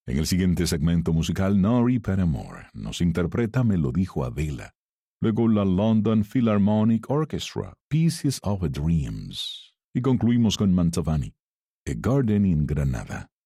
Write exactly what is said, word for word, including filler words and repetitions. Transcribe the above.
En el siguiente segmento musical, Nori Paramore nos interpreta Me lo dijo Adela. Luego la London Philharmonic Orchestra, Pieces of a Dreams. Y concluimos con Mantovani, A Garden in Granada.